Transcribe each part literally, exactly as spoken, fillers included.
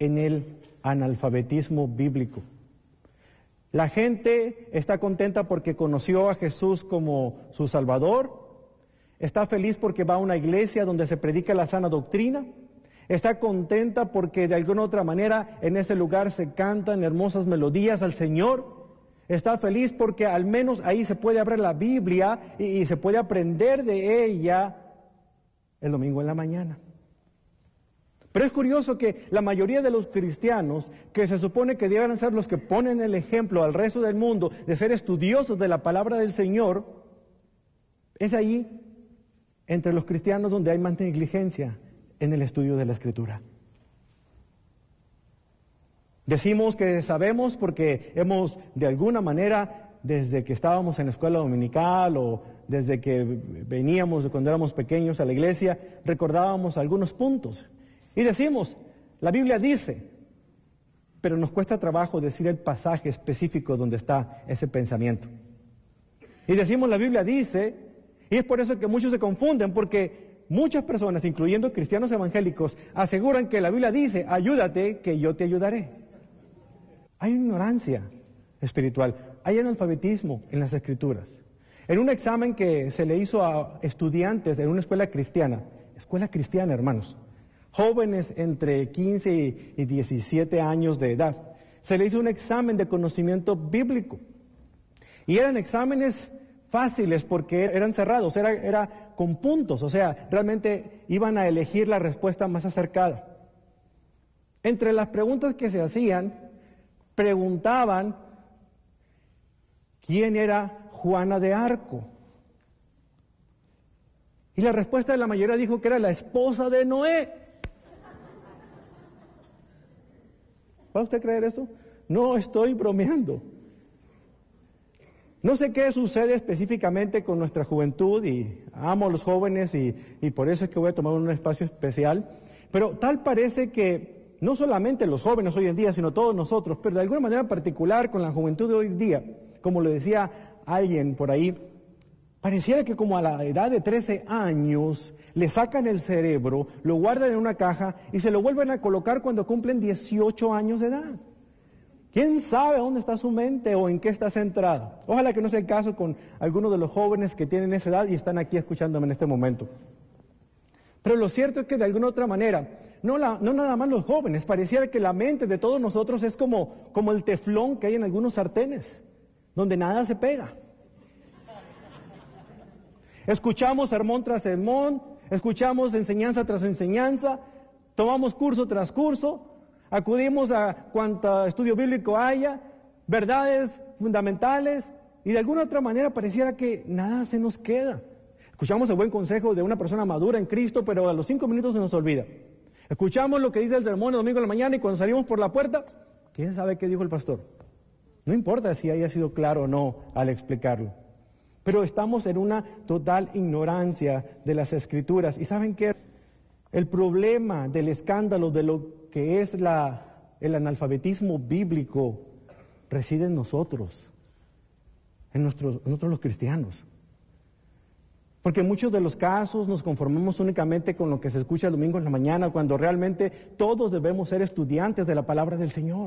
en el analfabetismo bíblico. La gente está contenta porque conoció a Jesús como su Salvador, está feliz porque va a una iglesia donde se predica la sana doctrina, está contenta porque de alguna otra manera en ese lugar se cantan hermosas melodías al Señor, está feliz porque al menos ahí se puede abrir la Biblia y, y se puede aprender de ella el domingo en la mañana. Pero es curioso que la mayoría de los cristianos, que se supone que deben ser los que ponen el ejemplo al resto del mundo de ser estudiosos de la palabra del Señor, es ahí, entre los cristianos, donde hay más negligencia en el estudio de la Escritura. Decimos que sabemos porque hemos, de alguna manera, desde que estábamos en la escuela dominical o desde que veníamos cuando éramos pequeños a la iglesia, recordábamos algunos puntos. Y decimos, la Biblia dice, pero nos cuesta trabajo decir el pasaje específico donde está ese pensamiento. Y decimos, la Biblia dice, y es por eso que muchos se confunden, porque muchas personas, incluyendo cristianos evangélicos, aseguran que la Biblia dice, ayúdate, que yo te ayudaré. Hay ignorancia espiritual, hay analfabetismo en las Escrituras. En un examen que se le hizo a estudiantes en una escuela cristiana, escuela cristiana, hermanos, jóvenes entre quince y diecisiete años de edad, se le hizo un examen de conocimiento bíblico. Y eran exámenes fáciles porque eran cerrados, era, era con puntos, o sea, realmente iban a elegir la respuesta más acercada. Entre las preguntas que se hacían, preguntaban quién era Juana de Arco. Y la respuesta de la mayoría dijo que era la esposa de Noé. ¿Va usted a creer eso? No estoy bromeando. No sé qué sucede específicamente con nuestra juventud y amo a los jóvenes y, y por eso es que voy a tomar un espacio especial, pero tal parece que no solamente los jóvenes hoy en día, sino todos nosotros, pero de alguna manera particular con la juventud de hoy en día, como lo decía alguien por ahí, pareciera que como a la edad de trece años le sacan el cerebro, lo guardan en una caja y se lo vuelven a colocar cuando cumplen dieciocho años de edad. ¿Quién sabe dónde está su mente o en qué está centrada? Ojalá que no sea el caso con algunos de los jóvenes que tienen esa edad y están aquí escuchándome en este momento. Pero lo cierto es que de alguna otra manera, no, la, no nada más los jóvenes, pareciera que la mente de todos nosotros es como, como el teflón que hay en algunos sartenes, donde nada se pega. Escuchamos sermón tras sermón, escuchamos enseñanza tras enseñanza, tomamos curso tras curso, acudimos a cuanto estudio bíblico haya, verdades fundamentales, y de alguna otra manera pareciera que nada se nos queda. Escuchamos el buen consejo de una persona madura en Cristo, pero a los cinco minutos se nos olvida. Escuchamos lo que dice el sermón el domingo en la mañana y cuando salimos por la puerta, ¿quién sabe qué dijo el pastor? No importa si haya sido claro o no al explicarlo. Pero estamos en una total ignorancia de las Escrituras. ¿Y saben qué? El problema del escándalo de lo que es la, el analfabetismo bíblico reside en nosotros, en nuestros, nosotros los cristianos. Porque en muchos de los casos nos conformamos únicamente con lo que se escucha el domingo en la mañana, cuando realmente todos debemos ser estudiantes de la palabra del Señor.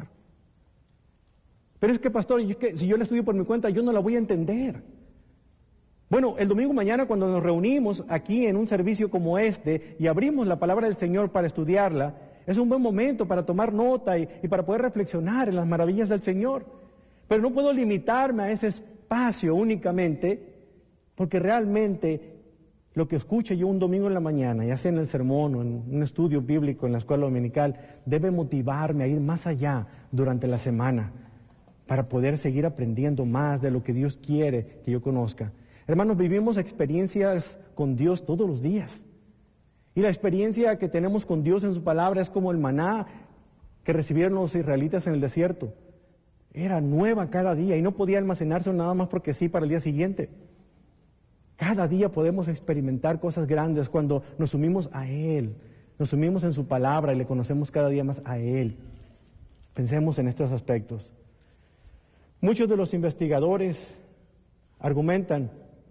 Pero es que, pastor, yo, que, si yo la estudio por mi cuenta, yo no la voy a entender. Bueno, el domingo mañana cuando nos reunimos aquí en un servicio como este y abrimos la palabra del Señor para estudiarla, es un buen momento para tomar nota y, y para poder reflexionar en las maravillas del Señor. Pero no puedo limitarme a ese espacio únicamente, porque realmente lo que escuche yo un domingo en la mañana, ya sea en el sermón o en un estudio bíblico en la escuela dominical, debe motivarme a ir más allá durante la semana para poder seguir aprendiendo más de lo que Dios quiere que yo conozca. Hermanos, vivimos experiencias con Dios todos los días. Y la experiencia que tenemos con Dios en su palabra es como el maná que recibieron los israelitas en el desierto. Era nueva cada día y no podía almacenarse nada más porque sí para el día siguiente. Cada día podemos experimentar cosas grandes cuando nos sumimos a Él, nos sumimos en su palabra y le conocemos cada día más a Él. Pensemos en estos aspectos. Muchos de los investigadores argumentan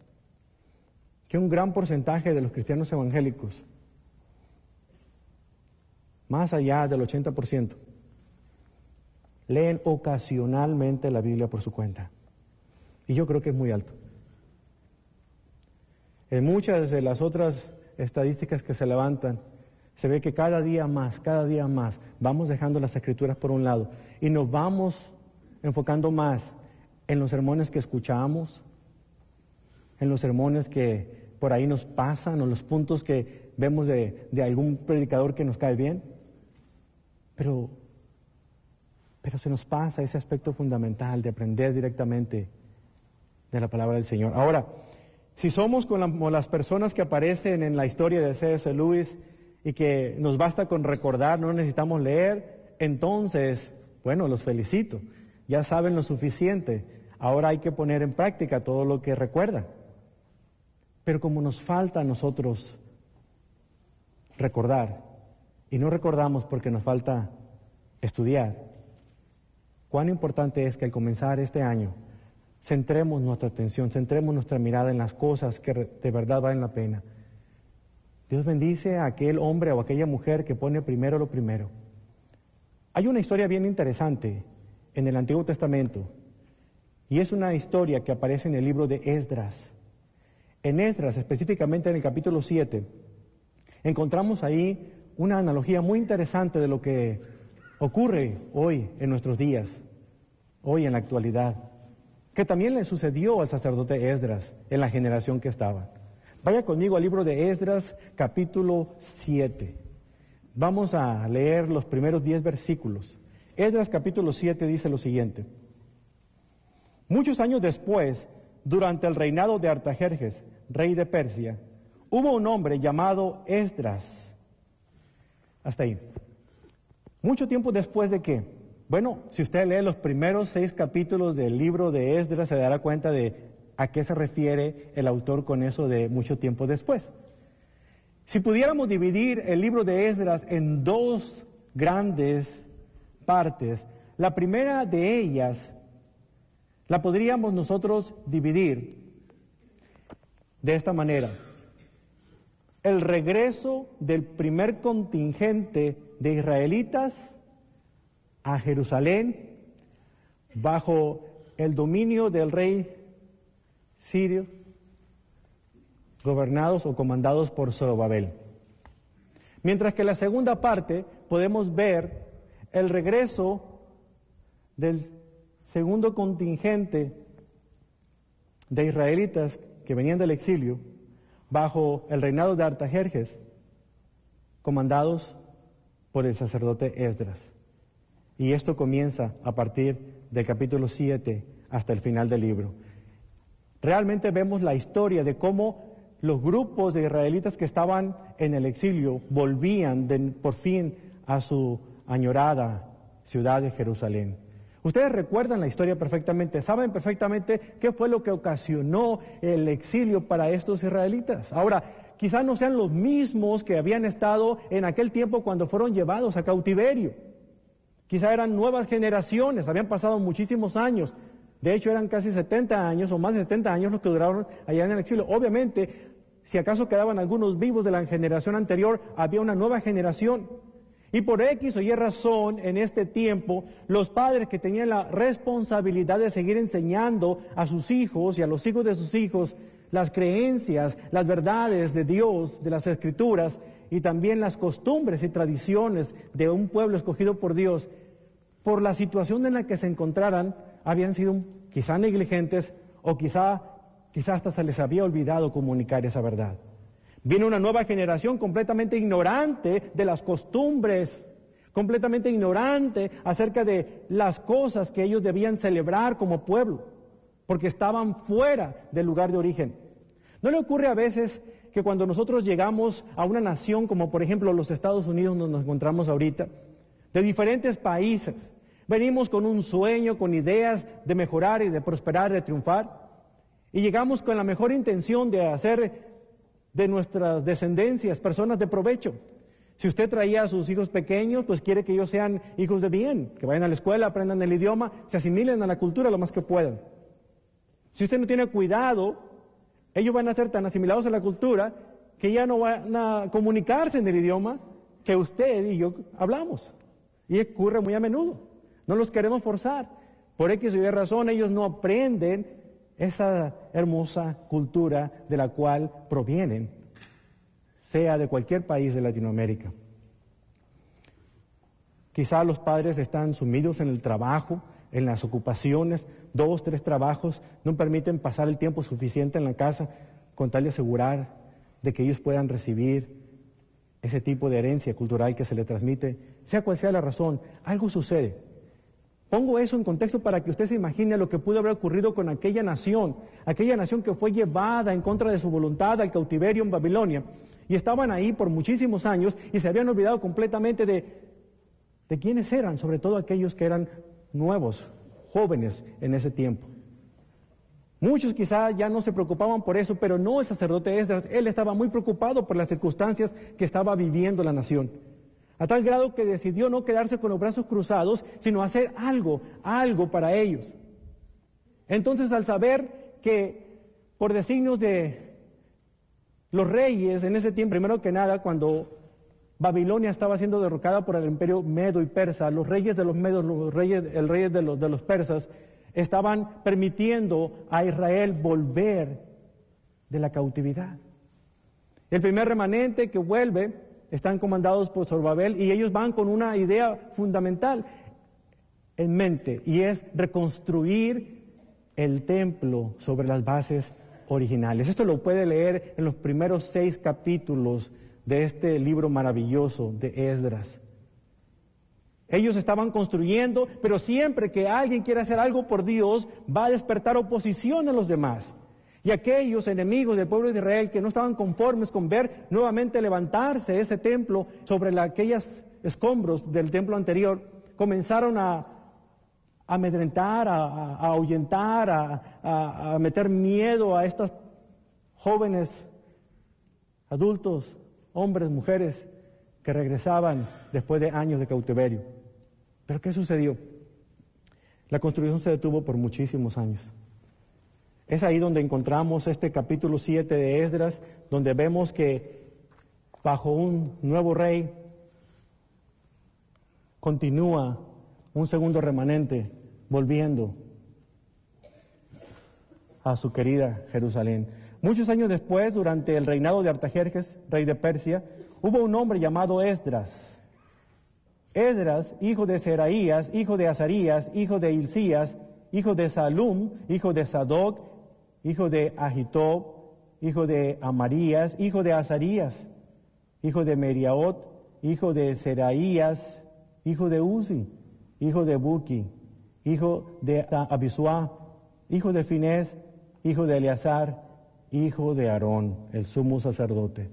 que un gran porcentaje de los cristianos evangélicos, más allá del ochenta por ciento, leen ocasionalmente la Biblia por su cuenta. Y yo creo que es muy alto. En muchas de las otras estadísticas que se levantan, se ve que cada día más, cada día más, vamos dejando las Escrituras por un lado y nos vamos enfocando más en los sermones que escuchamos, en los sermones que por ahí nos pasan o los puntos que vemos de, de algún predicador que nos cae bien. Pero, pero se nos pasa ese aspecto fundamental de aprender directamente de la palabra del Señor. Ahora, si somos como las personas que aparecen en la historia de C S Lewis y que nos basta con recordar, no necesitamos leer, entonces, bueno, los felicito. Ya saben lo suficiente. Ahora hay que poner en práctica todo lo que recuerdan. Pero como nos falta a nosotros recordar, y no recordamos porque nos falta estudiar, cuán importante es que al comenzar este año centremos nuestra atención, centremos nuestra mirada en las cosas que de verdad valen la pena. Dios bendice a aquel hombre o aquella mujer que pone primero lo primero. Hay una historia bien interesante en el Antiguo Testamento, y es una historia que aparece en el libro de Esdras. En Esdras, específicamente en el capítulo siete, encontramos ahí una analogía muy interesante de lo que ocurre hoy en nuestros días, hoy en la actualidad, que también le sucedió al sacerdote Esdras en la generación que estaba. Vaya conmigo al libro de Esdras, capítulo siete. Vamos a leer los primeros diez versículos. Esdras, capítulo siete, dice lo siguiente. Muchos años después, durante el reinado de Artajerjes, rey de Persia, hubo un hombre llamado Esdras. Hasta ahí. Mucho tiempo después de qué? Bueno, si usted lee los primeros seis capítulos del libro de Esdras, se dará cuenta de a qué se refiere el autor con eso de mucho tiempo después. Si pudiéramos dividir el libro de Esdras en dos grandes partes, la primera de ellas la podríamos nosotros dividir de esta manera. El regreso del primer contingente de israelitas a Jerusalén bajo el dominio del rey sirio, gobernados o comandados por Zorobabel. Mientras que en la segunda parte podemos ver el regreso del segundo contingente de israelitas que venían del exilio bajo el reinado de Artajerjes, comandados por el sacerdote Esdras. Y esto comienza a partir del capítulo siete hasta el final del libro. Realmente vemos la historia de cómo los grupos de israelitas que estaban en el exilio volvían de, por fin a su añorada ciudad de Jerusalén. Ustedes recuerdan la historia perfectamente, saben perfectamente qué fue lo que ocasionó el exilio para estos israelitas. Ahora, quizás no sean los mismos que habían estado en aquel tiempo cuando fueron llevados a cautiverio. Quizás eran nuevas generaciones, habían pasado muchísimos años. De hecho, eran casi setenta años o más de setenta años los que duraron allá en el exilio. Obviamente, si acaso quedaban algunos vivos de la generación anterior, había una nueva generación. Y por X o Y razón, en este tiempo, los padres que tenían la responsabilidad de seguir enseñando a sus hijos y a los hijos de sus hijos las creencias, las verdades de Dios, de las Escrituras, y también las costumbres y tradiciones de un pueblo escogido por Dios, por la situación en la que se encontraran, habían sido quizá negligentes o quizá, quizá hasta se les había olvidado comunicar esa verdad. Viene una nueva generación completamente ignorante de las costumbres, completamente ignorante acerca de las cosas que ellos debían celebrar como pueblo, porque estaban fuera del lugar de origen. ¿No le ocurre a veces que cuando nosotros llegamos a una nación como por ejemplo los Estados Unidos donde nos encontramos ahorita, de diferentes países, venimos con un sueño, con ideas de mejorar y de prosperar, de triunfar, y llegamos con la mejor intención de hacer de nuestras descendencias personas de provecho? Si usted traía a sus hijos pequeños, pues quiere que ellos sean hijos de bien, que vayan a la escuela, aprendan el idioma, se asimilen a la cultura lo más que puedan. Si usted no tiene cuidado, ellos van a ser tan asimilados a la cultura que ya no van a comunicarse en el idioma que usted y yo hablamos. Y ocurre muy a menudo. No los queremos forzar. Por X o Y razón, ellos no aprenden esa hermosa cultura de la cual provienen, sea de cualquier país de Latinoamérica. Quizá los padres están sumidos en el trabajo, en las ocupaciones, dos, tres trabajos, no permiten pasar el tiempo suficiente en la casa con tal de asegurar de que ellos puedan recibir ese tipo de herencia cultural que se le transmite, sea cual sea la razón, algo sucede. Pongo eso en contexto para que usted se imagine lo que pudo haber ocurrido con aquella nación, aquella nación que fue llevada en contra de su voluntad al cautiverio en Babilonia, y estaban ahí por muchísimos años y se habían olvidado completamente de, de quiénes eran, sobre todo aquellos que eran nuevos, jóvenes en ese tiempo. Muchos quizá ya no se preocupaban por eso, pero no el sacerdote Esdras. Él estaba muy preocupado por las circunstancias que estaba viviendo la nación, a tal grado que decidió no quedarse con los brazos cruzados, sino hacer algo, algo para ellos. Entonces, al saber que por designios de los reyes en ese tiempo, primero que nada, cuando Babilonia estaba siendo derrocada por el imperio medo y persa, los reyes de los medos, los reyes, el rey de los, de los persas, estaban permitiendo a Israel volver de la cautividad. El primer remanente que vuelve están comandados por Zorobabel y ellos van con una idea fundamental en mente, y es reconstruir el templo sobre las bases originales. Esto lo puede leer en los primeros seis capítulos de este libro maravilloso de Esdras. Ellos estaban construyendo, pero siempre que alguien quiere hacer algo por Dios, va a despertar oposición a los demás. Y aquellos enemigos del pueblo de Israel que no estaban conformes con ver nuevamente levantarse ese templo sobre la, aquellos escombros del templo anterior, comenzaron a, a amedrentar, a, a, a ahuyentar, a, a, a meter miedo a estos jóvenes, adultos, hombres, mujeres, que regresaban después de años de cautiverio. ¿Pero qué sucedió? La construcción se detuvo por muchísimos años. Es ahí donde encontramos este capítulo siete de Esdras, donde vemos que bajo un nuevo rey continúa un segundo remanente volviendo a su querida Jerusalén. Muchos años después, durante el reinado de Artajerjes, rey de Persia, hubo un hombre llamado Esdras. Esdras, hijo de Seraías, hijo de Azarías, hijo de Hilcías, hijo de Salum, hijo de Sadoc, hijo de Ahitob, hijo de Amarías, hijo de Azarías, hijo de Meriaot, hijo de Seraías, hijo de Uzi, hijo de Buki, hijo de Abisua, hijo de Finés, hijo de Eleazar, hijo de Aarón, el sumo sacerdote.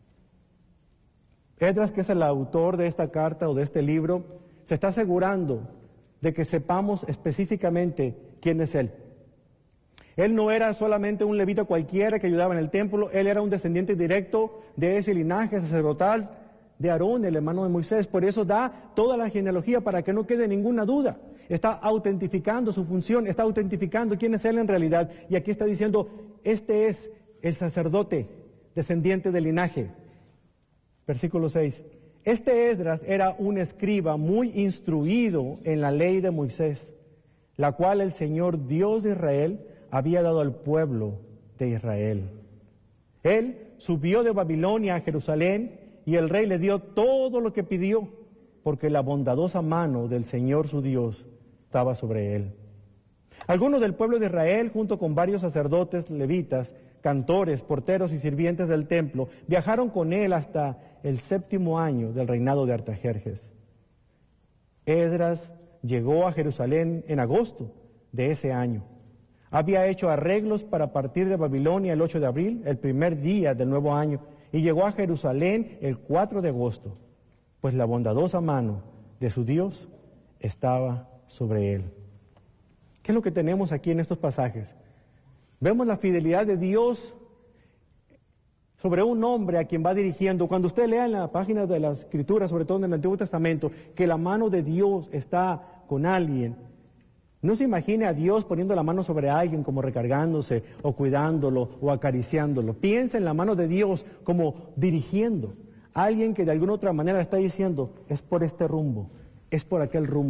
Esdras, que es el autor de esta carta o de este libro, se está asegurando de que sepamos específicamente quién es él. Él no era solamente un levita cualquiera que ayudaba en el templo, él era un descendiente directo de ese linaje sacerdotal de Aarón, el hermano de Moisés. Por eso da toda la genealogía para que no quede ninguna duda. Está autentificando su función, está autentificando quién es él en realidad. Y aquí está diciendo, este es el sacerdote descendiente del linaje. Versículo seis. Este Esdras era un escriba muy instruido en la ley de Moisés, la cual el Señor Dios de Israel había dado al pueblo de Israel. Él subió de Babilonia a Jerusalén y el rey le dio todo lo que pidió, porque la bondadosa mano del Señor su Dios estaba sobre él. Algunos del pueblo de Israel, junto con varios sacerdotes, levitas, cantores, porteros y sirvientes del templo, viajaron con él hasta el séptimo año del reinado de Artajerjes. Esdras llegó a Jerusalén en agosto de ese año. Había hecho arreglos para partir de Babilonia el ocho de abril, el primer día del nuevo año, y llegó a Jerusalén el cuatro de agosto, pues la bondadosa mano de su Dios estaba sobre él. ¿Qué es lo que tenemos aquí en estos pasajes? Vemos la fidelidad de Dios sobre un hombre a quien va dirigiendo. Cuando usted lea en la página de las Escrituras, sobre todo en el Antiguo Testamento, que la mano de Dios está con alguien, no se imagine a Dios poniendo la mano sobre alguien como recargándose o cuidándolo o acariciándolo. Piensa en la mano de Dios como dirigiendo a alguien que de alguna otra manera está diciendo, es por este rumbo, es por aquel rumbo.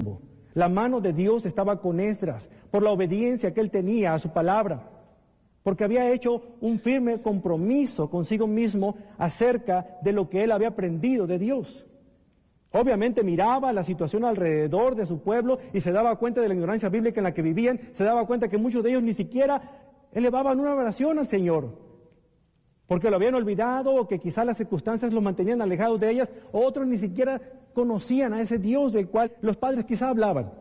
La mano de Dios estaba con Esdras por la obediencia que él tenía a su palabra, porque había hecho un firme compromiso consigo mismo acerca de lo que él había aprendido de Dios. Obviamente miraba la situación alrededor de su pueblo y se daba cuenta de la ignorancia bíblica en la que vivían, se daba cuenta que muchos de ellos ni siquiera elevaban una oración al Señor, porque lo habían olvidado o que quizás las circunstancias los mantenían alejados de ellas, o otros ni siquiera conocían a ese Dios del cual los padres quizás hablaban.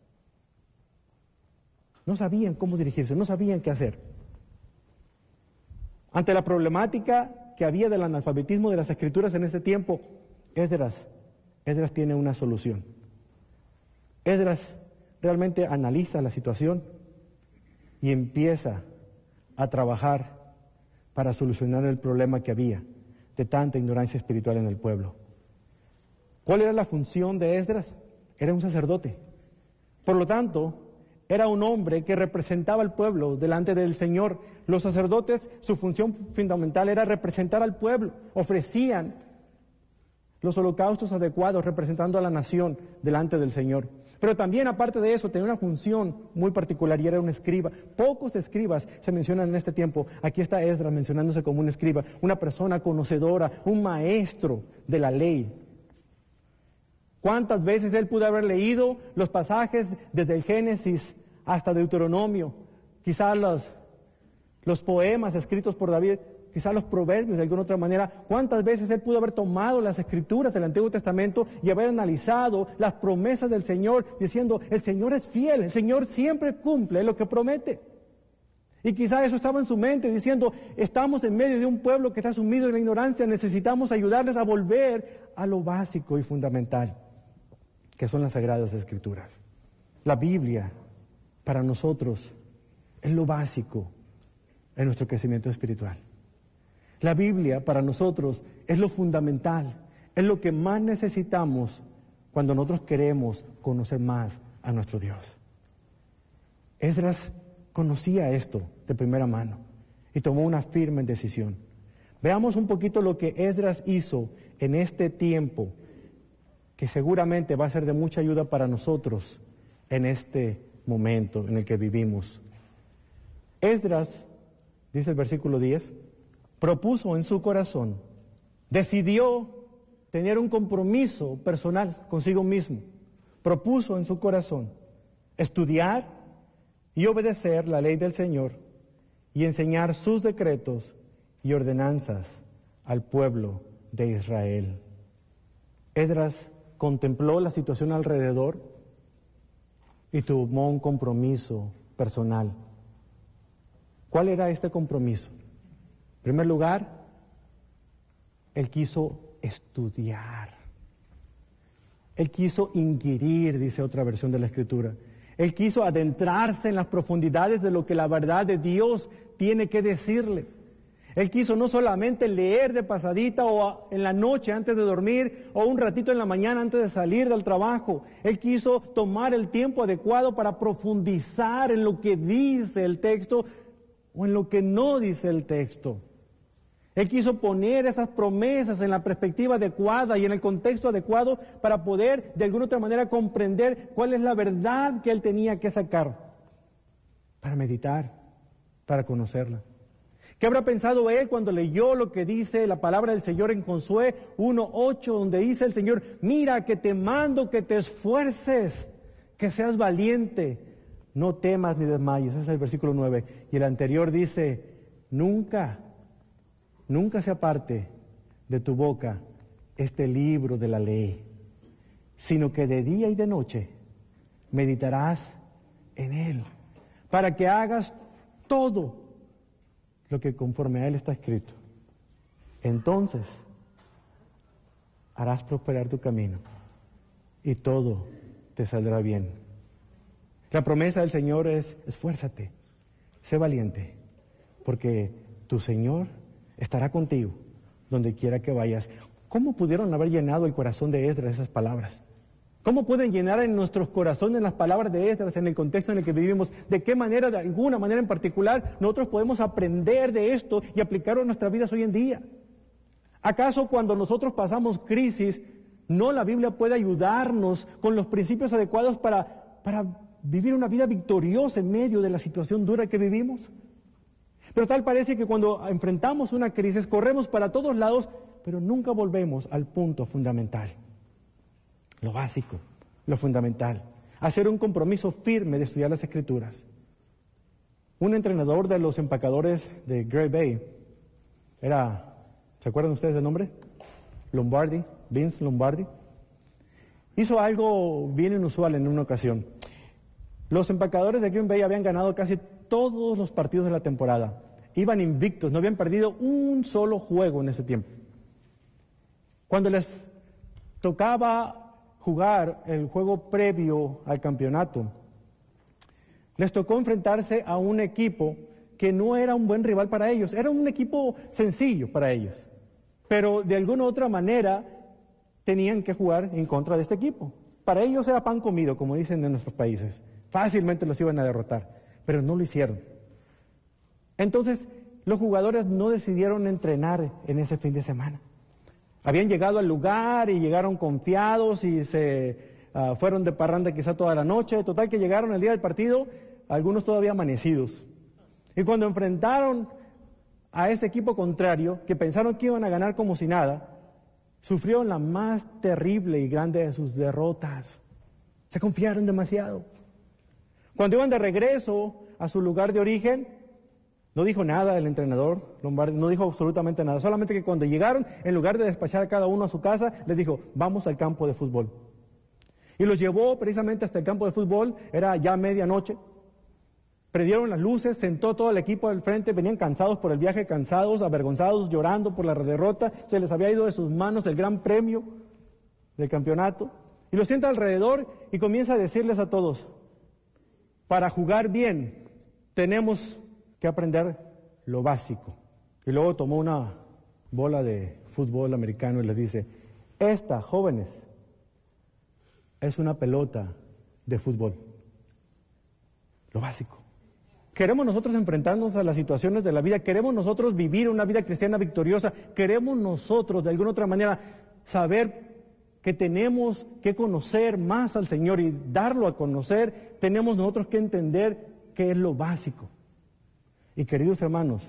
No sabían cómo dirigirse, no sabían qué hacer. Ante la problemática que había del analfabetismo de las Escrituras en ese tiempo, Esdras, Esdras tiene una solución. Esdras realmente analiza la situación y empieza a trabajar para solucionar el problema que había de tanta ignorancia espiritual en el pueblo. ¿Cuál era la función de Esdras? Era un sacerdote. Por lo tanto, era un hombre que representaba al pueblo delante del Señor. Los sacerdotes, su función fundamental era representar al pueblo. Ofrecían los holocaustos adecuados representando a la nación delante del Señor. Pero también, aparte de eso, tenía una función muy particular y era un escriba. Pocos escribas se mencionan en este tiempo. Aquí está Esdras mencionándose como un escriba, una persona conocedora, un maestro de la ley. ¿Cuántas veces él pudo haber leído los pasajes desde el Génesis hasta Deuteronomio? Quizás los, los poemas escritos por David, quizás los proverbios de alguna otra manera. ¿Cuántas veces él pudo haber tomado las Escrituras del Antiguo Testamento y haber analizado las promesas del Señor, diciendo, el Señor es fiel, el Señor siempre cumple lo que promete? Y quizás eso estaba en su mente, diciendo, estamos en medio de un pueblo que está sumido en la ignorancia, necesitamos ayudarles a volver a lo básico y fundamental, que son las Sagradas Escrituras. La Biblia, para nosotros, es lo básico en nuestro crecimiento espiritual. La Biblia, para nosotros, es lo fundamental, es lo que más necesitamos cuando nosotros queremos conocer más a nuestro Dios. Esdras conocía esto de primera mano y tomó una firme decisión. Veamos un poquito lo que Esdras hizo en este tiempo, que seguramente va a ser de mucha ayuda para nosotros en este momento en el que vivimos. Esdras, dice el versículo diez, propuso en su corazón, decidió tener un compromiso personal consigo mismo, propuso en su corazón estudiar y obedecer la ley del Señor y enseñar sus decretos y ordenanzas al pueblo de Israel. Esdras contempló la situación alrededor y tomó un compromiso personal. ¿Cuál era este compromiso? En primer lugar, él quiso estudiar. Él quiso inquirir, dice otra versión de la Escritura. Él quiso adentrarse en las profundidades de lo que la verdad de Dios tiene que decirle. Él quiso no solamente leer de pasadita o en la noche antes de dormir o un ratito en la mañana antes de salir del trabajo. Él quiso tomar el tiempo adecuado para profundizar en lo que dice el texto o en lo que no dice el texto. Él quiso poner esas promesas en la perspectiva adecuada y en el contexto adecuado para poder de alguna otra manera comprender cuál es la verdad que él tenía que sacar, para meditar, para conocerla. ¿Qué habrá pensado él cuando leyó lo que dice la palabra del Señor en Josué uno ocho, donde dice el Señor, mira que te mando que te esfuerces, que seas valiente, no temas ni desmayes? Ese es el versículo nueve. Y el anterior dice, nunca, nunca se aparte de tu boca este libro de la ley, sino que de día y de noche meditarás en él, para que hagas todo lo que conforme a él está escrito. Entonces harás prosperar tu camino y todo te saldrá bien. La promesa del Señor es, esfuérzate, sé valiente, porque tu Señor estará contigo donde quiera que vayas. ¿Cómo pudieron haber llenado el corazón de Esdras esas palabras? ¿Cómo pueden llenar en nuestros corazones las palabras de Esdras en el contexto en el que vivimos? ¿De qué manera, de alguna manera en particular, nosotros podemos aprender de esto y aplicarlo en nuestras vidas hoy en día? ¿Acaso cuando nosotros pasamos crisis, No, la Biblia puede ayudarnos con los principios adecuados para, para vivir una vida victoriosa en medio de la situación dura que vivimos. Pero tal parece que cuando enfrentamos una crisis corremos para todos lados, pero nunca volvemos al punto fundamental. Lo básico, lo fundamental. Hacer un compromiso firme de estudiar las Escrituras. Un entrenador de los empacadores de Great Bay era, ¿se acuerdan ustedes del nombre? Lombardi, Vince Lombardi. Hizo algo bien inusual en una ocasión. Los empacadores de Green Bay habían ganado casi todos los partidos de la temporada. Iban invictos, no habían perdido un solo juego en ese tiempo. Cuando les tocaba jugar el juego previo al campeonato, les tocó enfrentarse a un equipo que no era un buen rival para ellos, era un equipo sencillo para ellos. Pero de alguna u otra manera tenían que jugar en contra de este equipo. Para ellos era pan comido, como dicen en nuestros países. Fácilmente los iban a derrotar, pero no lo hicieron. Entonces, los jugadores no decidieron entrenar en ese fin de semana. Habían llegado al lugar y llegaron confiados y se uh, fueron de parranda quizá toda la noche. Total que llegaron el día del partido, algunos todavía amanecidos. Y cuando enfrentaron a ese equipo contrario, que pensaron que iban a ganar como si nada, sufrieron la más terrible y grande de sus derrotas. Se confiaron demasiado. Cuando iban de regreso a su lugar de origen, no dijo nada el entrenador Lombardi, no dijo absolutamente nada, solamente que cuando llegaron, en lugar de despachar a cada uno a su casa, les dijo, vamos al campo de fútbol. Y los llevó precisamente hasta el campo de fútbol, era ya medianoche. Prendieron las luces, sentó todo el equipo al frente, venían cansados por el viaje, cansados, avergonzados, llorando por la derrota, se les había ido de sus manos el gran premio del campeonato. Y los sienta alrededor y comienza a decirles a todos, para jugar bien tenemos que aprender lo básico. Y luego tomó una bola de fútbol americano y les dice, esta, jóvenes, es una pelota de fútbol. Lo básico. Queremos nosotros enfrentarnos a las situaciones de la vida, queremos nosotros vivir una vida cristiana victoriosa, queremos nosotros de alguna otra manera saber que tenemos que conocer más al Señor y darlo a conocer, tenemos nosotros que entender qué es lo básico. Y queridos hermanos,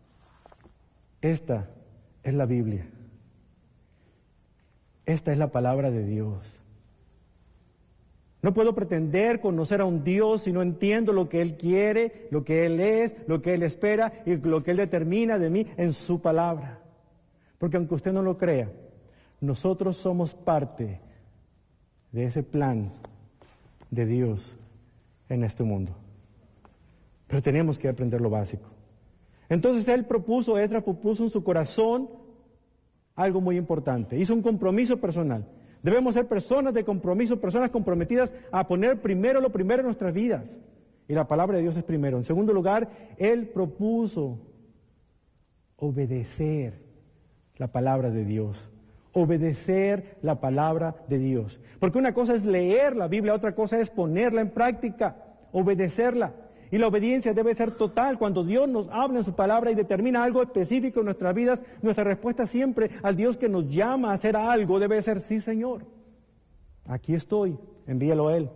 esta es la Biblia, esta es la palabra de Dios. No puedo pretender conocer a un Dios si no entiendo lo que Él quiere, lo que Él es, lo que Él espera y lo que Él determina de mí en su palabra. Porque aunque usted no lo crea, nosotros somos parte de ese plan de Dios en este mundo. Pero tenemos que aprender lo básico. Entonces Él propuso, Esdras propuso en su corazón algo muy importante. Hizo un compromiso personal. Debemos ser personas de compromiso, personas comprometidas a poner primero lo primero en nuestras vidas. Y la palabra de Dios es primero. En segundo lugar, Él propuso obedecer la palabra de Dios. Obedecer la palabra de Dios. Porque una cosa es leer la Biblia, otra cosa es ponerla en práctica, obedecerla. Y la obediencia debe ser total. Cuando Dios nos habla en su palabra y determina algo específico en nuestras vidas, nuestra respuesta siempre al Dios que nos llama a hacer algo debe ser, sí, Señor, aquí estoy, envíalo a Él.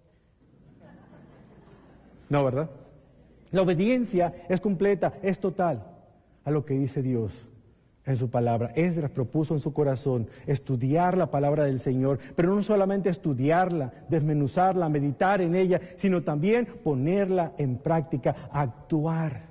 No, ¿verdad? La obediencia es completa, es total a lo que dice Dios en su palabra. Esdras propuso en su corazón estudiar la palabra del Señor, pero no solamente estudiarla, desmenuzarla, meditar en ella, sino también ponerla en práctica, actuar,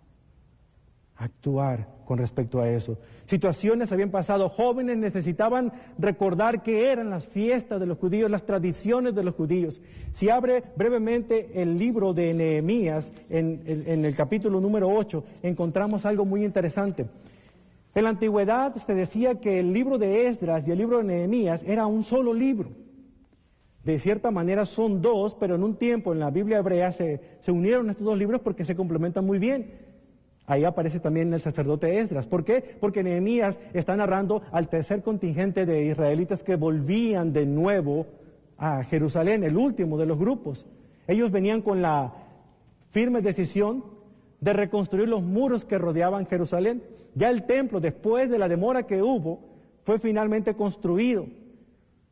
actuar con respecto a eso. Situaciones habían pasado, jóvenes necesitaban recordar qué eran las fiestas de los judíos, las tradiciones de los judíos. Si abre brevemente el libro de Nehemías, en, en, en el capítulo número ocho, encontramos algo muy interesante. En la antigüedad se decía que el libro de Esdras y el libro de Nehemías era un solo libro. De cierta manera son dos, pero en un tiempo en la Biblia hebrea se, se unieron estos dos libros porque se complementan muy bien. Ahí aparece también el sacerdote Esdras. ¿Por qué? Porque Nehemías está narrando al tercer contingente de israelitas que volvían de nuevo a Jerusalén, el último de los grupos. Ellos venían con la firme decisión de reconstruir los muros que rodeaban Jerusalén. Ya el templo, después de la demora que hubo, fue finalmente construido.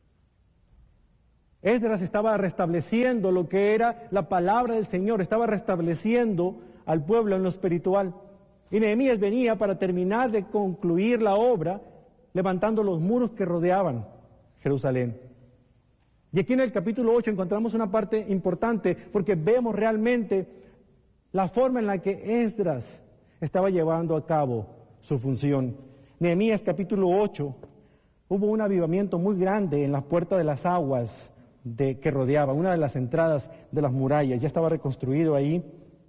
Esdras estaba restableciendo lo que era la palabra del Señor, estaba restableciendo al pueblo en lo espiritual. Y Nehemías venía para terminar de concluir la obra, levantando los muros que rodeaban Jerusalén. Y aquí en el capítulo ocho encontramos una parte importante, porque vemos realmente la forma en la que Esdras estaba llevando a cabo su función. Nehemías capítulo ocho, hubo un avivamiento muy grande en la puerta de las aguas de, que rodeaba, una de las entradas de las murallas. Ya estaba reconstruido ahí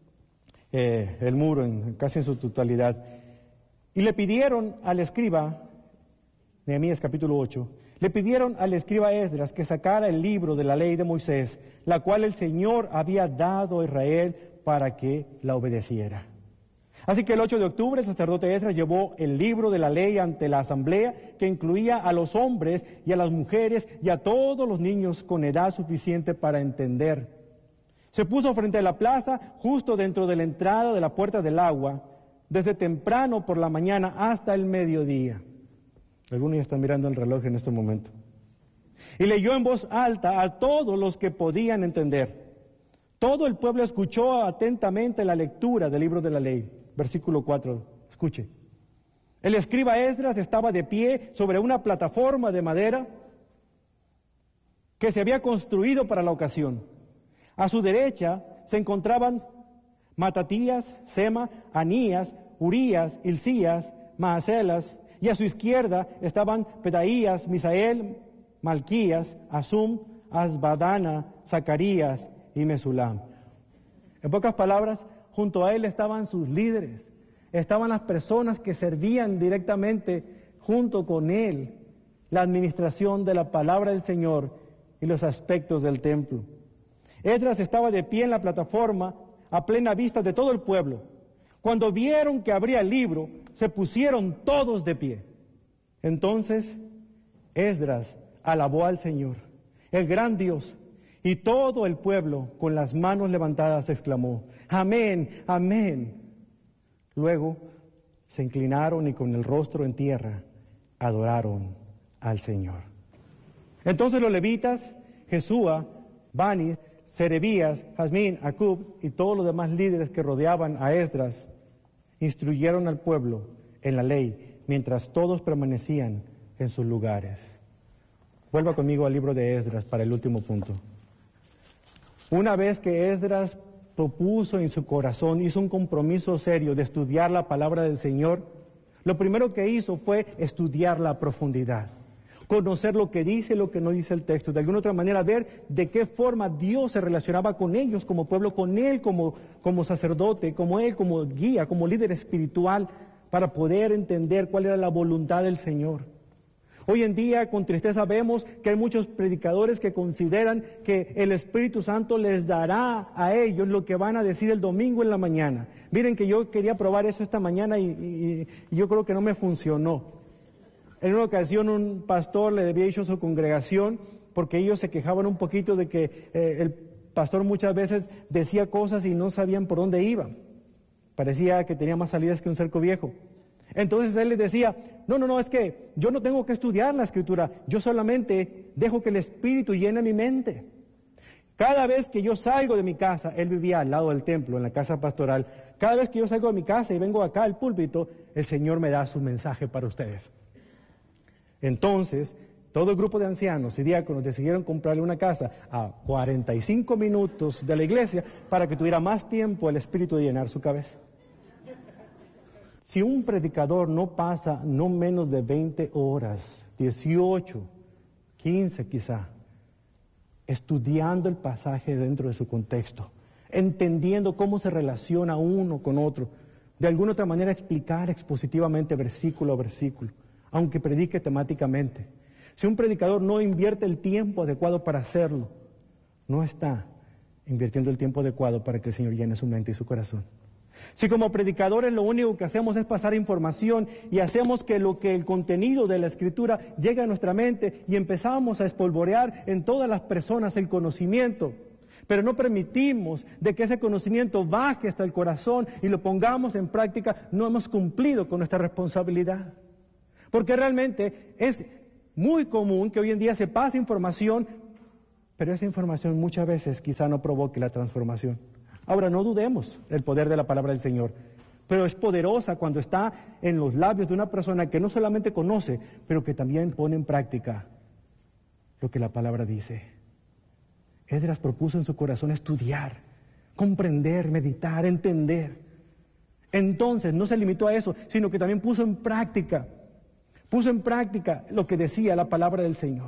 eh, el muro en, casi en su totalidad. Y le pidieron al escriba, Nehemías capítulo ocho, le pidieron al escriba Esdras que sacara el libro de la ley de Moisés, la cual el Señor había dado a Israel para que la obedeciera. Así que el ocho de octubre el sacerdote Esdras llevó el libro de la ley ante la asamblea, que incluía a los hombres y a las mujeres y a todos los niños con edad suficiente para entender. Se puso frente a la plaza, justo dentro de la entrada de la puerta del agua, desde temprano por la mañana hasta el mediodía. Algunos ya están mirando el reloj en este momento. Y leyó en voz alta a todos los que podían entender. Todo el pueblo escuchó atentamente la lectura del libro de la ley. Versículo cuatro, escuche. El escriba Esdras estaba de pie sobre una plataforma de madera que se había construido para la ocasión. A su derecha se encontraban Matatías, Sema, Anías, Urías, Hilcías, Maaselas, y a su izquierda estaban Pedaías, Misael, Malquías, Asum, Asbadana, Zacarías y Mesulam. En pocas palabras, junto a él estaban sus líderes, estaban las personas que servían directamente junto con él la administración de la palabra del Señor y los aspectos del templo. Esdras estaba de pie en la plataforma a plena vista de todo el pueblo. Cuando vieron que abría el libro, se pusieron todos de pie. Entonces Esdras alabó al Señor, el gran Dios, y todo el pueblo con las manos levantadas exclamó: amén, amén. Luego se inclinaron y con el rostro en tierra adoraron al Señor. Entonces los levitas, Jesúa, Bani, Serebías, Jazmín, Acub y todos los demás líderes que rodeaban a Esdras instruyeron al pueblo en la ley mientras todos permanecían en sus lugares. Vuelva conmigo al libro de Esdras para el último punto. Una vez que Esdras propuso en su corazón, hizo un compromiso serio de estudiar la palabra del Señor, lo primero que hizo fue estudiarla a profundidad, conocer lo que dice y lo que no dice el texto, de alguna otra manera ver de qué forma Dios se relacionaba con ellos como pueblo, con Él como, como sacerdote, como Él como guía, como líder espiritual, para poder entender cuál era la voluntad del Señor. Hoy en día, con tristeza, vemos que hay muchos predicadores que consideran que el Espíritu Santo les dará a ellos lo que van a decir el domingo en la mañana. Miren que yo quería probar eso esta mañana y, y, y yo creo que no me funcionó. En una ocasión un pastor le había dicho a su congregación, porque ellos se quejaban un poquito de que eh, el pastor muchas veces decía cosas y no sabían por dónde iban. Parecía que tenía más salidas que un cerco viejo. Entonces él les decía: no, no, no, es que yo no tengo que estudiar la Escritura, yo solamente dejo que el Espíritu llene mi mente. Cada vez que yo salgo de mi casa, él vivía al lado del templo, en la casa pastoral, cada vez que yo salgo de mi casa y vengo acá al púlpito, el Señor me da su mensaje para ustedes. Entonces, todo el grupo de ancianos y diáconos decidieron comprarle una casa a cuarenta y cinco minutos de la iglesia para que tuviera más tiempo el Espíritu de llenar su cabeza. Si un predicador no pasa no menos de veinte horas, dieciocho, quince quizá, estudiando el pasaje dentro de su contexto, entendiendo cómo se relaciona uno con otro, de alguna otra manera explicar expositivamente versículo a versículo, aunque predique temáticamente. Si un predicador no invierte el tiempo adecuado para hacerlo, no está invirtiendo el tiempo adecuado para que el Señor llene su mente y su corazón. Si como predicadores lo único que hacemos es pasar información y hacemos que lo que el contenido de la Escritura llegue a nuestra mente y empezamos a espolvorear en todas las personas el conocimiento, pero no permitimos de que ese conocimiento baje hasta el corazón y lo pongamos en práctica, no hemos cumplido con nuestra responsabilidad. Porque realmente es muy común que hoy en día se pase información pero esa información muchas veces quizá no provoque la transformación. Ahora, no dudemos del poder de la palabra del Señor, pero es poderosa cuando está en los labios de una persona que no solamente conoce, pero que también pone en práctica lo que la palabra dice. Esdras propuso en su corazón estudiar, comprender, meditar, entender. Entonces no se limitó a eso, sino que también puso en práctica, puso en práctica lo que decía la palabra del Señor.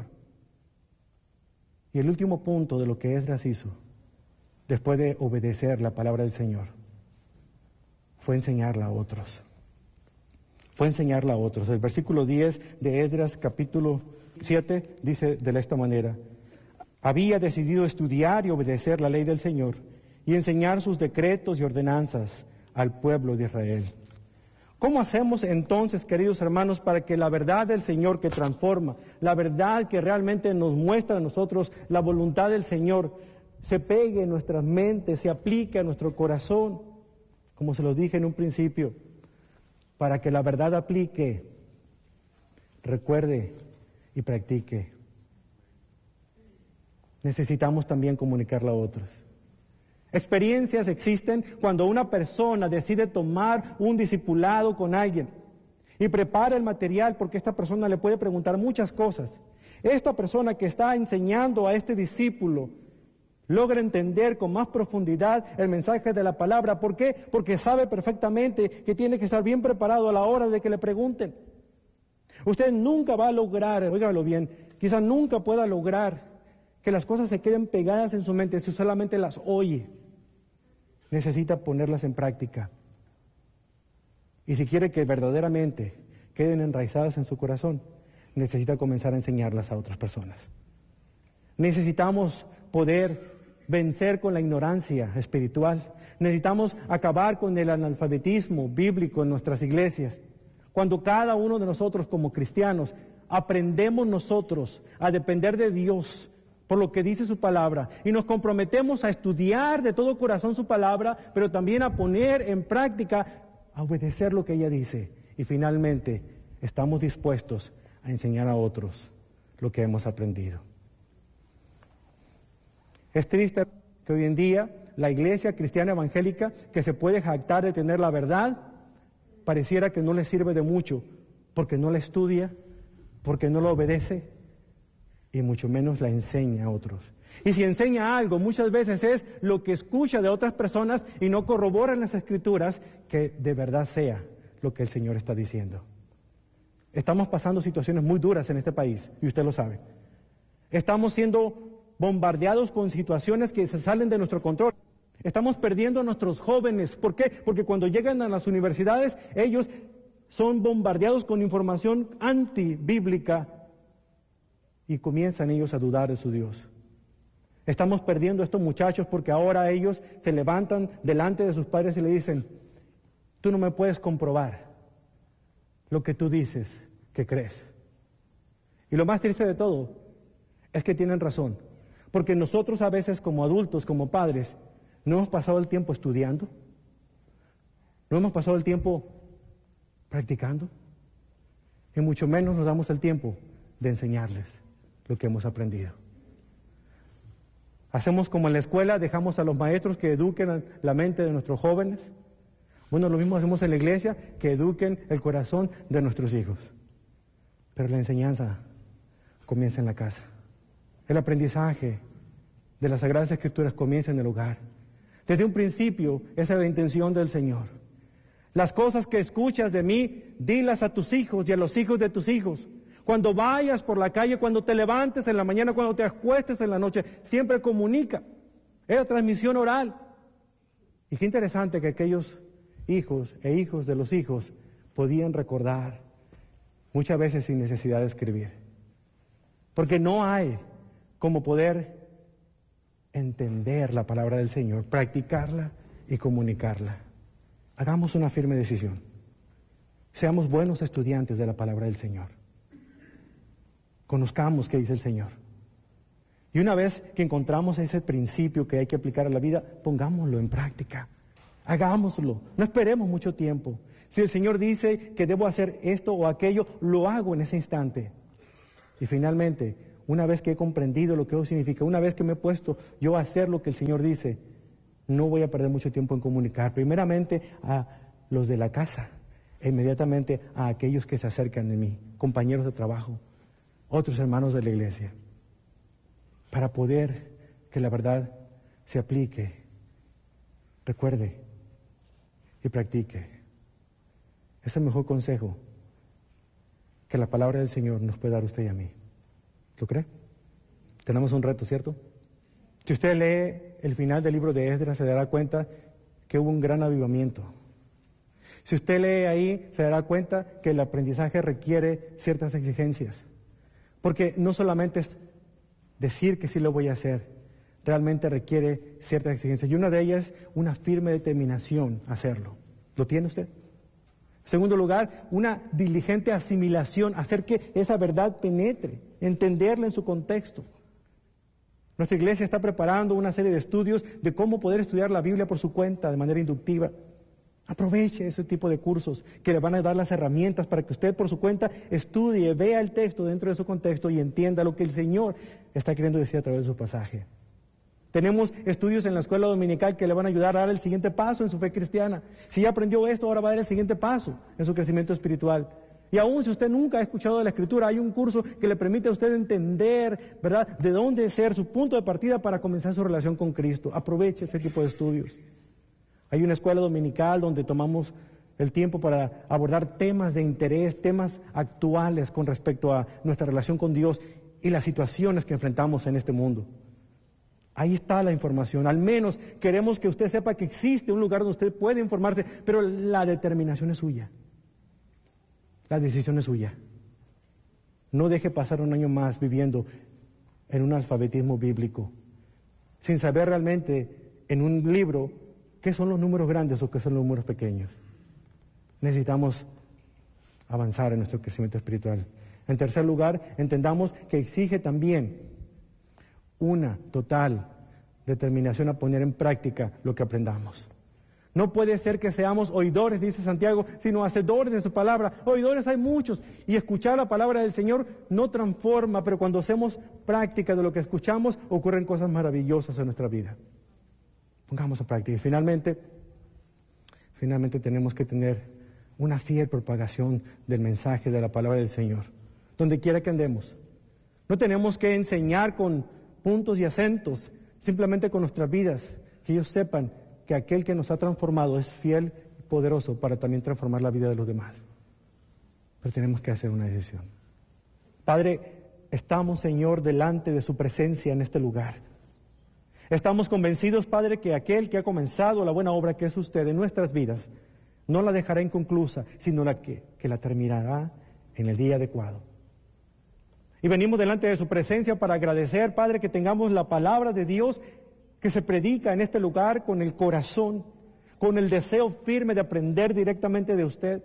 Y el último punto de lo que Esdras hizo, después de obedecer la palabra del Señor, fue enseñarla a otros. Fue enseñarla a otros. El versículo diez de Esdras, capítulo siete, dice de esta manera: había decidido estudiar y obedecer la ley del Señor y enseñar sus decretos y ordenanzas al pueblo de Israel. ¿Cómo hacemos entonces, queridos hermanos, para que la verdad del Señor que transforma, la verdad que realmente nos muestra a nosotros la voluntad del Señor, se pegue en nuestras mentes, se aplique a nuestro corazón? Como se los dije en un principio, para que la verdad aplique, recuerde y practique. Necesitamos también comunicarla a otros. Experiencias existen cuando una persona decide tomar un discipulado con alguien y prepara el material, porque esta persona le puede preguntar muchas cosas. Esta persona que está enseñando a este discípulo logra entender con más profundidad el mensaje de la palabra. ¿Por qué? Porque sabe perfectamente que tiene que estar bien preparado a la hora de que le pregunten. Usted nunca va a lograr, óigalo bien, quizás nunca pueda lograr que las cosas se queden pegadas en su mente si solamente las oye. Necesita ponerlas en práctica. Y si quiere que verdaderamente queden enraizadas en su corazón, necesita comenzar a enseñarlas a otras personas. Necesitamos poder vencer con la ignorancia espiritual. Necesitamos acabar con el analfabetismo bíblico en nuestras iglesias. Cuando cada uno de nosotros como cristianos aprendemos nosotros a depender de Dios por lo que dice su palabra y nos comprometemos a estudiar de todo corazón su palabra, pero también a poner en práctica, a obedecer lo que ella dice, y finalmente estamos dispuestos a enseñar a otros lo que hemos aprendido. Es triste que hoy en día la iglesia cristiana evangélica, que se puede jactar de tener la verdad, pareciera que no le sirve de mucho, porque no la estudia, porque no la obedece, y mucho menos la enseña a otros. Y si enseña algo, muchas veces es lo que escucha de otras personas y no corrobora en las Escrituras que de verdad sea lo que el Señor está diciendo. Estamos pasando situaciones muy duras en este país, y usted lo sabe. Estamos siendo bombardeados con situaciones que se salen de nuestro control. Estamos perdiendo a nuestros jóvenes. ¿Por qué? Porque cuando llegan a las universidades, ellos son bombardeados con información antibíblica y comienzan ellos a dudar de su Dios. Estamos perdiendo a estos muchachos porque ahora ellos se levantan delante de sus padres y le dicen: tú no me puedes comprobar lo que tú dices que crees. Y lo más triste de todo es que tienen razón, porque nosotros a veces como adultos, como padres, no hemos pasado el tiempo estudiando, no hemos pasado el tiempo practicando, y mucho menos nos damos el tiempo de enseñarles lo que hemos aprendido. Hacemos como en la escuela, dejamos a los maestros que eduquen la mente de nuestros jóvenes. Bueno, lo mismo hacemos en la iglesia, que eduquen el corazón de nuestros hijos. Pero la enseñanza comienza en la casa. El aprendizaje de las Sagradas Escrituras comienza en el hogar. Desde un principio, esa es la intención del Señor. Las cosas que escuchas de mí, dilas a tus hijos y a los hijos de tus hijos. Cuando vayas por la calle, cuando te levantes en la mañana, cuando te acuestes en la noche, siempre comunica. Es la transmisión oral. Y qué interesante que aquellos hijos e hijos de los hijos podían recordar, muchas veces sin necesidad de escribir. Porque no hay como poder entender la palabra del Señor, practicarla y comunicarla. Hagamos una firme decisión. Seamos buenos estudiantes de la palabra del Señor. Conozcamos qué dice el Señor. Y una vez que encontramos ese principio que hay que aplicar a la vida, pongámoslo en práctica. Hagámoslo. No esperemos mucho tiempo. Si el Señor dice que debo hacer esto o aquello, lo hago en ese instante. Y finalmente, una vez que he comprendido lo que eso significa, una vez que me he puesto yo a hacer lo que el Señor dice, no voy a perder mucho tiempo en comunicar, primeramente a los de la casa, e inmediatamente a aquellos que se acercan de mí, compañeros de trabajo, otros hermanos de la iglesia, para poder que la verdad se aplique, recuerde y practique. Es el mejor consejo que la palabra del Señor nos puede dar a usted y a mí. ¿Lo cree? Tenemos un reto, ¿cierto? Si usted lee el final del libro de Esdras, se dará cuenta que hubo un gran avivamiento. Si usted lee ahí, se dará cuenta que el aprendizaje requiere ciertas exigencias. Porque no solamente es decir que sí lo voy a hacer, realmente requiere ciertas exigencias. Y una de ellas es una firme determinación a hacerlo. ¿Lo tiene usted? En segundo lugar, una diligente asimilación, hacer que esa verdad penetre, entenderla en su contexto. Nuestra iglesia está preparando una serie de estudios de cómo poder estudiar la Biblia por su cuenta de manera inductiva. Aproveche ese tipo de cursos que le van a dar las herramientas para que usted por su cuenta estudie, vea el texto dentro de su contexto y entienda lo que el Señor está queriendo decir a través de su pasaje. Tenemos estudios en la escuela dominical que le van a ayudar a dar el siguiente paso en su fe cristiana. Si ya aprendió esto, ahora va a dar el siguiente paso en su crecimiento espiritual. Y aún si usted nunca ha escuchado de la Escritura, hay un curso que le permite a usted entender, ¿verdad?, de dónde ser su punto de partida para comenzar su relación con Cristo. Aproveche ese tipo de estudios. Hay una escuela dominical donde tomamos el tiempo para abordar temas de interés, temas actuales con respecto a nuestra relación con Dios y las situaciones que enfrentamos en este mundo. Ahí está la información. Al menos queremos que usted sepa que existe un lugar donde usted puede informarse, pero la determinación es suya. La decisión es suya. No deje pasar un año más viviendo en un alfabetismo bíblico, sin saber realmente en un libro qué son los números grandes o qué son los números pequeños. Necesitamos avanzar en nuestro crecimiento espiritual. En tercer lugar, entendamos que exige también una total determinación a poner en práctica lo que aprendamos. No puede ser que seamos oidores, dice Santiago, sino hacedores de su palabra. Oidores hay muchos, y escuchar la palabra del Señor no transforma, pero cuando hacemos práctica de lo que escuchamos, ocurren cosas maravillosas en nuestra vida. Pongamos en práctica. Y finalmente, finalmente tenemos que tener una fiel propagación del mensaje de la palabra del Señor, donde quiera que andemos. No tenemos que enseñar con puntos y acentos, simplemente con nuestras vidas, que ellos sepan que aquel que nos ha transformado es fiel y poderoso para también transformar la vida de los demás. Pero tenemos que hacer una decisión. Padre, estamos, Señor, delante de su presencia en este lugar. Estamos convencidos, Padre, que aquel que ha comenzado la buena obra que es usted en nuestras vidas, no la dejará inconclusa, sino la que, que la terminará en el día adecuado. Y venimos delante de su presencia para agradecer, Padre, que tengamos la palabra de Dios que se predica en este lugar con el corazón, con el deseo firme de aprender directamente de usted.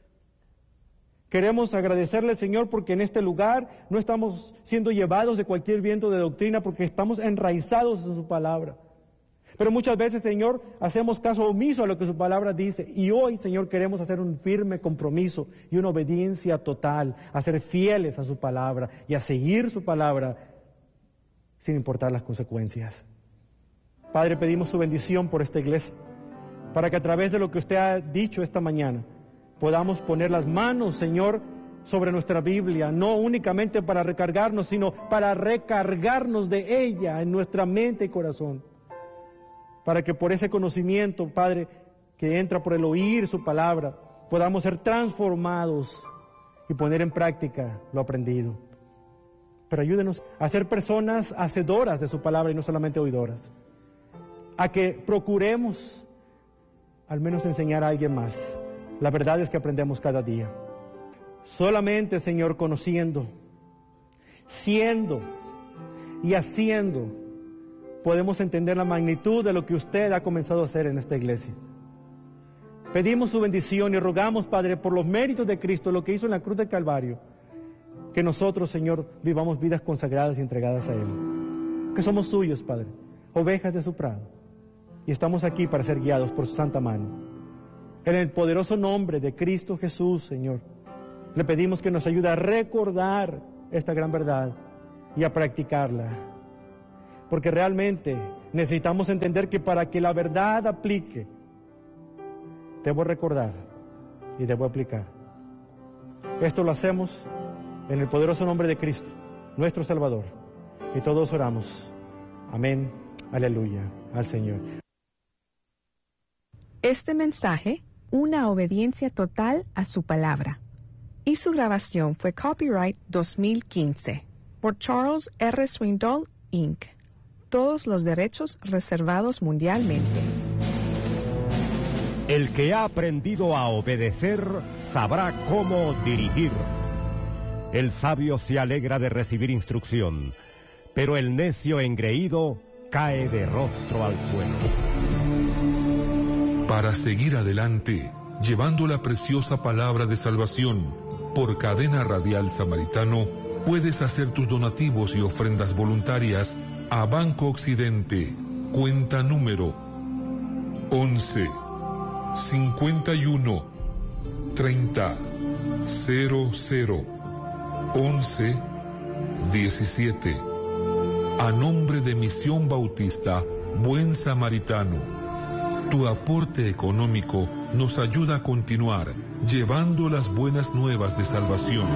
Queremos agradecerle, Señor, porque en este lugar no estamos siendo llevados de cualquier viento de doctrina, porque estamos enraizados en su palabra. Pero muchas veces, Señor, hacemos caso omiso a lo que su palabra dice. Y hoy, Señor, queremos hacer un firme compromiso y una obediencia total, a ser fieles a su palabra y a seguir su palabra sin importar las consecuencias. Padre, pedimos su bendición por esta iglesia, para que a través de lo que usted ha dicho esta mañana, podamos poner las manos, Señor, sobre nuestra Biblia, no únicamente para recargarnos, sino para recargarnos de ella en nuestra mente y corazón. Para que por ese conocimiento, Padre, que entra por el oír su palabra, podamos ser transformados y poner en práctica lo aprendido. Pero ayúdenos a ser personas hacedoras de su palabra y no solamente oidoras. A que procuremos al menos enseñar a alguien más. La verdad es que aprendemos cada día. Solamente, Señor, conociendo, siendo y haciendo, podemos entender la magnitud de lo que usted ha comenzado a hacer en esta iglesia. Pedimos su bendición y rogamos, Padre, por los méritos de Cristo, lo que hizo en la cruz del Calvario, que nosotros, Señor, vivamos vidas consagradas y entregadas a Él. Que somos suyos, Padre, ovejas de su prado, y estamos aquí para ser guiados por su santa mano. En el poderoso nombre de Cristo Jesús, Señor, le pedimos que nos ayude a recordar esta gran verdad y a practicarla. Porque realmente necesitamos entender que para que la verdad aplique, debo recordar y debo aplicar. Esto lo hacemos en el poderoso nombre de Cristo, nuestro Salvador. Y todos oramos. Amén. Aleluya. Al Señor. Este mensaje, una obediencia total a su palabra. Y su grabación fue copyright dos mil quince por Charles R. Swindoll, incorporated. Todos los derechos reservados mundialmente. El que ha aprendido a obedecer sabrá cómo dirigir. El sabio se alegra de recibir instrucción, pero el necio engreído cae de rostro al suelo. Para seguir adelante, llevando la preciosa palabra de salvación, por Cadena Radial Samaritano, puedes hacer tus donativos y ofrendas voluntarias a Banco Occidente, cuenta número once, cincuenta y uno, treinta, cero cero, once, diecisiete. A nombre de Misión Bautista Buen Samaritano, tu aporte económico nos ayuda a continuar llevando las buenas nuevas de salvación.